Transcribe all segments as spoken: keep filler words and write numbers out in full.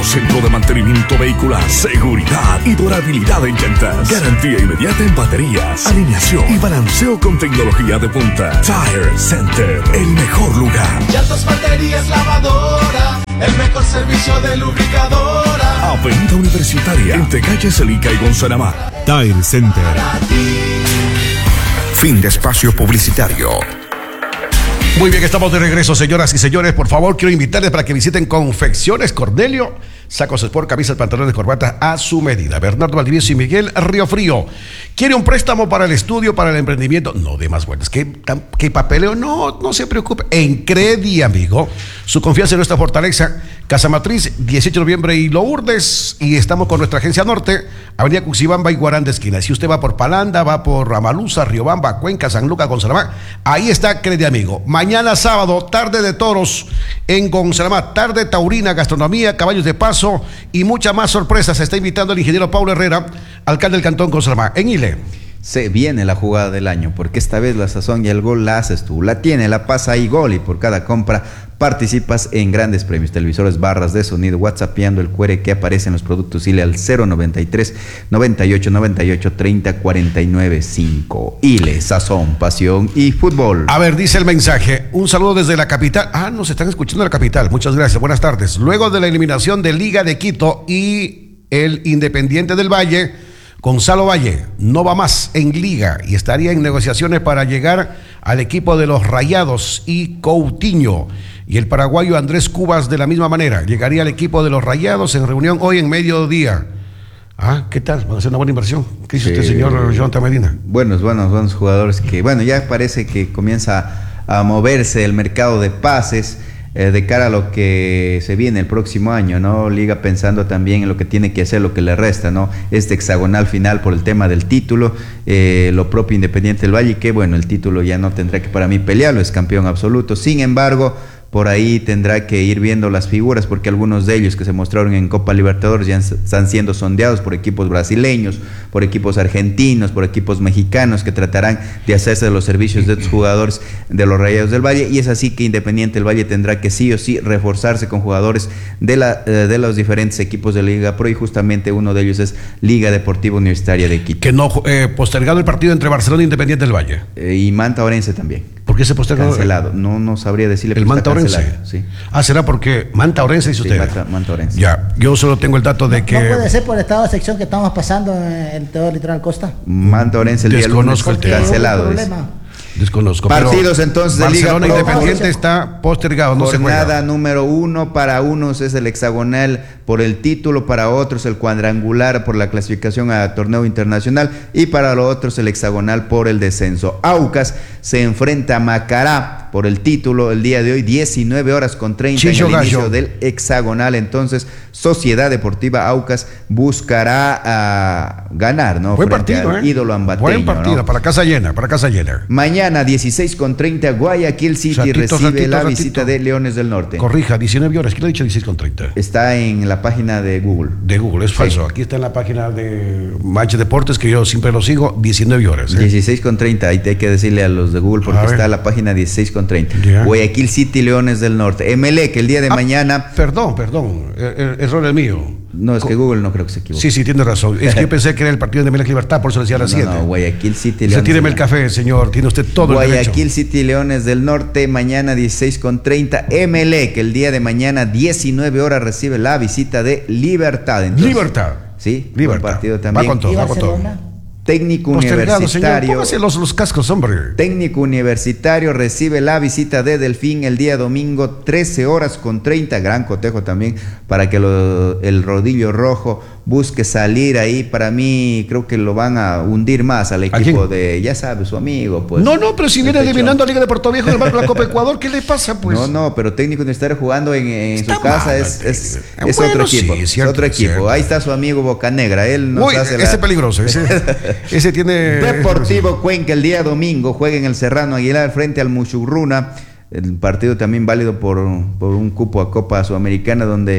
centro de mantenimiento vehicular, seguridad y durabilidad en llantas, garantía inmediata en baterías, alineación y balanceo con tecnología de punta. Tire Center, el mejor lugar. Llantas, baterías, lavadora, el mejor servicio de lubricadora. Avenida Universitaria, entre calles Celica y Gonzalama. Tire Center. Fin de espacio publicitario. Muy bien, estamos de regreso, señoras y señores. Por favor, quiero invitarles para que visiten Confecciones Cornelio. Sacos sport, camisas, pantalones, corbata a su medida. Bernardo Valdivieso y Miguel Riofrío. ¿Quiere un préstamo para el estudio, para el emprendimiento? No dé más vueltas. ¿Qué, qué papeleo? No, no se preocupe. En Credi, amigo. Su confianza en nuestra fortaleza. Casa Matriz, dieciocho de noviembre y Lourdes. Y estamos con nuestra agencia norte, Avenida Cuxibamba y Guarán de esquina. Si usted va por Palanda, va por Amaluza, Riobamba, Cuenca, San Lucas, Gonzalama, ahí está Credi, amigo. Mañana sábado, tarde de toros en Gonzalama, tarde taurina, gastronomía, caballos de paso y muchas más sorpresas. Se está invitando el ingeniero Paulo Herrera, alcalde del Cantón Gonzalama. En Ile. Se viene la jugada del año, porque esta vez la sazón y el gol la haces tú. La tiene, la pasa y gol, y por cada compra participas en grandes premios. Televisores, barras de sonido, whatsappeando el Q R que aparece en los productos Ile al cero noventa y tres, noventa y ocho, noventa y ocho, treinta, cuarenta y nueve, cinco. Ile, sazón, pasión y fútbol. A ver, dice el mensaje, un saludo desde la capital. Ah, nos están escuchando en la capital. Muchas gracias, buenas tardes. Luego de la eliminación de Liga de Quito y el Independiente del Valle, Gonzalo Valle no va más en Liga y estaría en negociaciones para llegar al equipo de los Rayados y Coutinho. Y el paraguayo Andrés Cubas de la misma manera, llegaría al equipo de los Rayados en reunión hoy en mediodía. Ah, ¿qué tal? Va a ser una buena inversión. ¿Qué dice sí, usted, señor Jonathan Medina? Buenos, buenos, buenos jugadores que, bueno, ya parece que comienza a moverse el mercado de pases eh, de cara a lo que se viene el próximo año, ¿no? Liga pensando también en lo que tiene que hacer, lo que le resta, ¿no? Este hexagonal final por el tema del título, eh, lo propio Independiente del Valle, que bueno, el título ya no tendrá que para mí pelearlo, es campeón absoluto. Sin embargo, por ahí tendrá que ir viendo las figuras, porque algunos de ellos que se mostraron en Copa Libertadores ya están siendo sondeados por equipos brasileños, por equipos argentinos, por equipos mexicanos que tratarán de hacerse de los servicios de estos jugadores de los Rayados del Valle, y es así que Independiente del Valle tendrá que sí o sí reforzarse con jugadores de, la, de los diferentes equipos de la Liga Pro, y justamente uno de ellos es Liga Deportiva Universitaria de Quito. Que no, eh, postergado el partido entre Barcelona e Independiente del Valle. Eh, y Manta Orense también. ¿Por qué se postergó? Cancelado, no, no sabría decirle. El Manta Orense. Sí. Ah, será porque Manta Orense dice sí, usted. Manta, Manta Orense. Ya, yo solo tengo el dato de no, que. ¿No puede ser por el estado de sección que estamos pasando en el Teodoro Litoral Costa? Manta Orense el día lunes cancelado. Desconozco. Partidos entonces de Liga Barcelona Pro. Independiente está postergado, no se juega. Jornada número uno, para unos es el hexagonal por el título, para otros el cuadrangular por la clasificación a torneo internacional, y para los otros el hexagonal por el descenso. Aucas se enfrenta a Macará por el título el día de hoy, diecinueve horas con treinta Chicho en el inicio Gallo. Del hexagonal. Entonces Sociedad Deportiva Aucas buscará uh, ganar, ¿no? Buen frente partido, al ¿eh? ídolo ambateño, buen partido, ¿no? Para casa llena, para casa llena. Mañana dieciséis con treinta Guayaquil City ratito, recibe ratito, la ratito. visita de Leones del Norte. Corrija, diecinueve horas, ¿quién le ha dicho dieciséis con treinta? Está en la página de Google. De Google, es falso. Sí. Aquí está en la página de Manche Deportes, que yo siempre lo sigo, diecinueve horas. ¿eh? dieciséis con treinta, ahí te hay que decirle a los de Google, porque está la página dieciséis con treinta. Yeah. Guayaquil City, Leones del Norte. Emelec, el día de ah, mañana. Perdón, perdón, er, error el mío. No, es que Google no creo que se equivoque. Sí, sí, tiene razón. Es que yo pensé que era el partido de Emelec Libertad, por eso decía a las siete. No, no, Guayaquil City, Leones. Se tíreme el café, señor, tiene usted todo Guayaquil, el derecho. Guayaquil City, Leones del Norte, mañana dieciséis con treinta. Emelec, el día de mañana, diecinueve horas, recibe la visita de Libertad. Entonces, Libertad. Sí, Libertad. Buen partido también. Va con todo, va con todo. Técnico Universitario. Póngase los, los cascos, hombre. Técnico Universitario recibe la visita de Delfín el día domingo, trece horas con treinta. Gran cotejo también para que lo, el rodillo rojo busque salir ahí. Para mí, creo que lo van a hundir más al equipo de, ya sabe, su amigo. Pues, no, no, pero si viene eliminando a Liga de Puerto Viejo en el marco de la Copa Ecuador, ¿qué le pasa, pues? No, no, pero Técnico Universitario jugando en, en su casa mal, es, es, es bueno, otro equipo. Sí, es cierto, otro equipo. Cierto. Ahí está su amigo Bocanegra. Él nos Uy, hace ese la... peligroso, ese, ese tiene. Deportivo Cuenca el día domingo juega en el Serrano Aguilar frente al Mushurruna. El partido también válido por, por un cupo a Copa Sudamericana, donde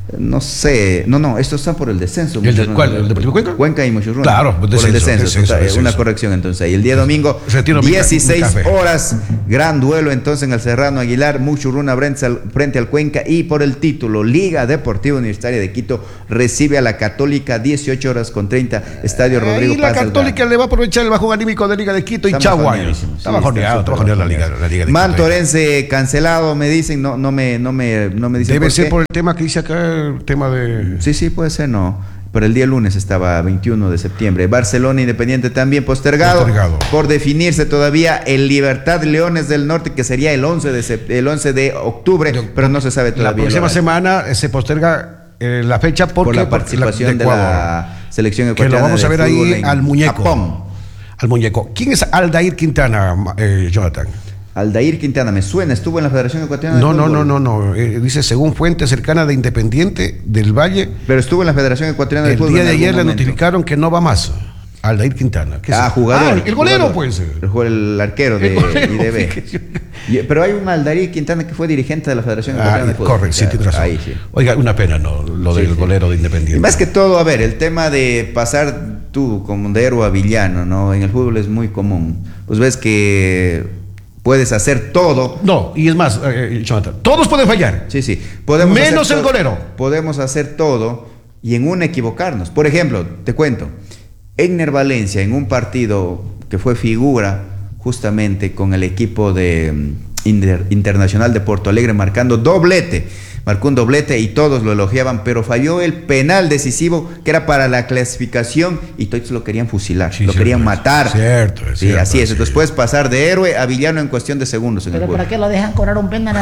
No sé, no, no, estos están por el descenso. ¿El de, ¿Cuál? ¿El Deportivo Cuenca? Cuenca y Mochurruna. Claro, por descenso, el descenso. descenso, Total, descenso. Una corrección entonces. Y el día domingo, Retiro mi ca- dieciséis mi café. horas, gran duelo entonces en el Serrano Aguilar, Mochurruna frente al, frente al Cuenca. Y por el título, Liga Deportiva Universitaria de Quito recibe a la Católica, dieciocho horas con treinta, Estadio Rodrigo Ahí la Paz Católica Delgado. le va a aprovechar el bajón anímico de Liga de Quito y Está chau, bajoneadísimo, Está sí, bajoneado, está está bajoneado la Liga, la Liga de Quito. Mantorense cancelado, me dicen, no, no me, no me, no me dicen Debe por ser qué. por el tema que dice acá, el tema de... Sí, sí, puede ser, no. Pero el día lunes estaba veintiuno de septiembre. Barcelona Independiente también postergado, Postergado. por definirse todavía el Libertad Leones del Norte, que sería el once de, sep- el once de octubre, pero no se sabe La todavía. próxima el horario. semana eh, se posterga eh, la fecha porque, por la porque participación de, Ecuador. la selección Que lo ecuatoriana. vamos a de ver fútbol ahí en al muñeco. Japón. Al muñeco. ¿Quién es Aldair Quintana, eh, Jonathan? Aldair Quintana, me suena, estuvo en la Federación Ecuatoriana No, de no, Fútbol. no, no, no. Eh, dice, según fuente cercana de Independiente del Valle, Pero estuvo en la Federación Ecuatoriana de el Fútbol. día en de algún ayer le momento. notificaron que no va más. Aldair Quintana. ¿Qué es Ah, eso? jugador. Ah, el golero, jugador. pues. El, jue- el arquero de El golero, I D B. fíjese. Y- Pero hay un Aldair Quintana que fue dirigente de la Federación Ah, Ecuatoriana de Fútbol. correcto, sí, Claro, tiene razón. ahí sí. Oiga, una pena, ¿no? Lo Sí, del sí. golero de Independiente. Y más que todo, a ver, el tema de pasar tú como de héroe a villano, ¿no? En el fútbol es muy común. Pues ves que puedes hacer todo. No, y es más, eh, Jonathan, todos pueden fallar. Sí, sí. Podemos Menos hacer el todo- golero. Podemos hacer todo y en una equivocarnos. Por ejemplo, te cuento, Egner Valencia en un partido que fue figura justamente con el equipo de mm, Inter- Internacional de Porto Alegre marcando doblete. Marcó un doblete y todos lo elogiaban, pero falló el penal decisivo que era para la clasificación y todos lo querían fusilar, Sí, lo cierto querían es, matar. cierto es, Sí, cierto, así es. sí. Entonces puedes pasar de héroe a villano en cuestión de segundos en el Pero juego. ¿para qué lo dejan cobrar un penal?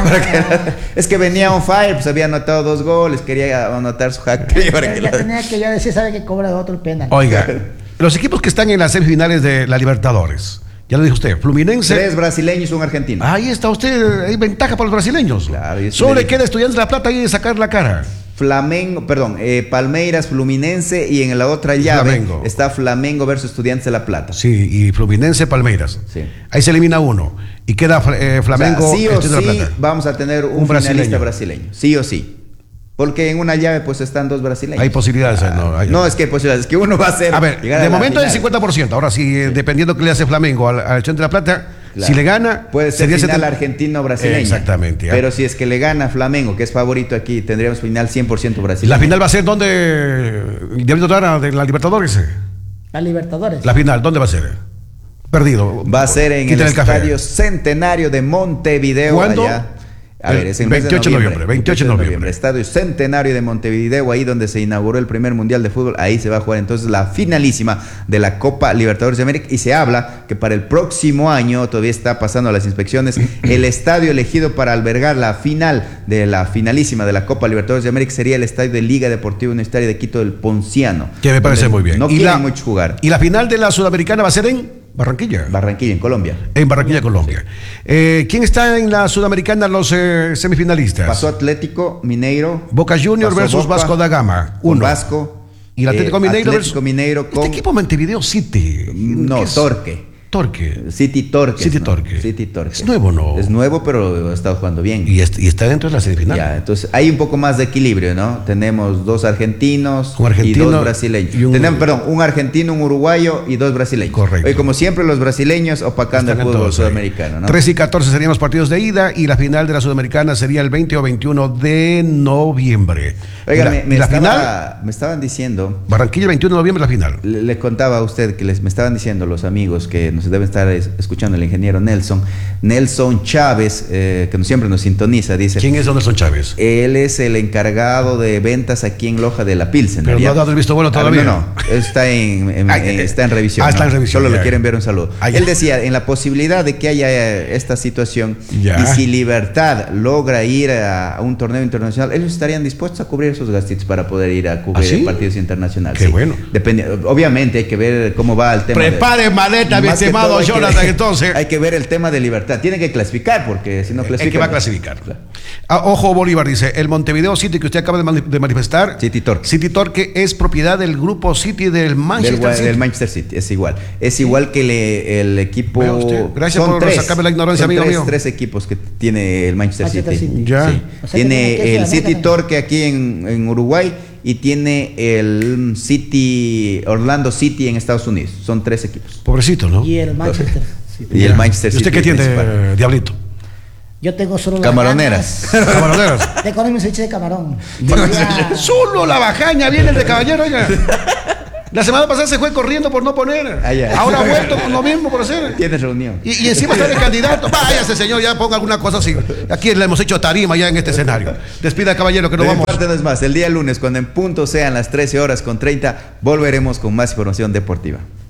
Es que venía on fire, pues había anotado dos goles, quería anotar su hack trick para que Ya lo- tenía que ya decir, sabe que cobra otro el penal. Oiga, los equipos que están en las semifinales de la Libertadores, ya lo dijo usted, Fluminense. Tres brasileños, un argentino. Ahí está usted, hay ventaja para los brasileños. Claro, y eso Solo le le dije. queda a Estudiantes de La Plata ahí de sacar la cara. Flamengo, perdón, eh, Palmeiras, Fluminense y en la otra llave Flamengo. está Flamengo versus Estudiantes de La Plata. Sí, y Fluminense, Palmeiras. Sí. Ahí se elimina uno. Y queda eh, Flamengo, O sea, sí o Estudiantes de La sí Plata. vamos a tener un, Un brasileño. finalista brasileño. Sí o sí. Porque en una llave pues están dos brasileños. Hay posibilidades. eh, no, hay- No, es que hay posibilidades, es que uno va a ser. A ver, llegar de a la momento es el final. cincuenta por ciento. Ahora sí, eh, dependiendo que le hace Flamengo al, al Estudiantes de La Plata, Claro. si le gana, Puede ser sería final setenta argentino-brasileño. Exactamente, ¿eh? Pero si es que le gana Flamengo, que es favorito aquí, tendríamos final cien por ciento brasileño. La final va a ser donde. Diablito Tara de la Libertadores. eh. La Libertadores. La final, ¿dónde va a ser? Perdido. Va a ser en el Quítale café. Estadio Centenario de Montevideo. ¿Cuándo? Allá. A El ver, es el mes veintiocho de noviembre, veintiocho de noviembre. Estadio Centenario de Montevideo, ahí donde se inauguró el primer Mundial de Fútbol. Ahí se va a jugar entonces la finalísima de la Copa Libertadores de América. Y se habla que para el próximo año, todavía está pasando las inspecciones, el estadio elegido para albergar la final de la finalísima de la Copa Libertadores de América sería el estadio de Liga Deportiva Universitaria de Quito del Ponciano. Que me parece donde muy bien. No Y quieren la- mucho jugar. Y la final de la Sudamericana va a ser en Barranquilla. Barranquilla, en Colombia. En Barranquilla, Colombia. Eh, ¿Quién está en la Sudamericana, los eh, semifinalistas? Pasó Atlético Mineiro. Boca Junior pasó versus Boca Vasco da Gama. con Uno. Vasco. Y el Atlético eh, Mineiro Atlético versus- Mineiro con. Este equipo Montevideo City. No, ¿Qué es? Torque. Torque. City Torque. City ¿no? Torque. City Torque. Es nuevo, ¿no? Es nuevo, pero ha estado jugando bien. Y, est- y está dentro de la semifinal. Ya, entonces hay un poco más de equilibrio, ¿no? Tenemos dos argentinos Un argentino y dos brasileños. y un- Tenemos, perdón, un argentino, un uruguayo y dos brasileños. Correcto. Hoy, como siempre, los brasileños opacando Están el fútbol todos ahí. sudamericano, ¿no? tres y catorce serían los partidos de ida y la final de la Sudamericana sería el veinte o veintiuno de noviembre. Oiga, y la, me, me y la estaba- final, me estaban diciendo. Barranquilla, el veintiuno de noviembre, la final. Le, le contaba a usted que les me estaban diciendo los amigos que nos deben estar es- escuchando, el ingeniero Nelson, Nelson Chávez, eh, que nos- siempre nos sintoniza, dice. ¿Quién es Anderson Chávez? Él es el encargado de ventas aquí en Loja de la Pilsen. Pero no ¿ya? ha dado el visto bueno Ah, todavía. No, no, está en, en- Ah, en- eh, está en revisión. ah, está ¿no? en revisión, Solo ya. le quieren ver un saludo. Ah, ya. Él decía, en la posibilidad de que haya eh, esta situación, Ya. y si Libertad logra ir a, a un torneo internacional, ellos estarían dispuestos a cubrir esos gastitos para poder ir a cubrir ¿Ah, sí? partidos internacionales. Qué sí. bueno. Depende, obviamente hay que ver cómo va el tema. de- Prepare maleta, y mi más Estimado todo hay que- Jonathan, entonces. Hay que ver el tema de Libertad. Tiene que clasificar, porque si no Es clasifica. que va a clasificar. Ah, ojo, Bolívar dice: el Montevideo City que usted acaba de, mani- de manifestar, City Torque. City Torque es propiedad del grupo City del Manchester Del, City. del Manchester City, es igual. Es igual que le- el equipo. Vea usted. Gracias son por tres, sacarme la ignorancia, son amigo tres, mío. tres equipos que tiene el Manchester, Manchester City. City. Ya. Sí. O sea que Tiene tiene que el ser City América Torque aquí en, en Uruguay y tiene el City Orlando City en Estados Unidos. Son tres equipos. Pobrecito, ¿no? Y el Manchester City. Y el Manchester ¿Y usted City qué tiene, principal. Diablito? Yo tengo solo las Camaroneras. ganas Camaroneras. de comerme un ceviche de camarón. Solo la bajaña viene el de caballero, oiga. La semana pasada se fue corriendo por no poner. Ah, ya. Ahora ha vuelto con lo mismo por hacer. Tiene reunión. Y, y encima está de candidato. Váyase, señor, ya ponga alguna cosa así. Aquí le hemos hecho tarima ya en este escenario. Despida, caballero, que De nos mi vamos. parte no es más. El día lunes, cuando en punto sean las trece horas con treinta, volveremos con más información deportiva.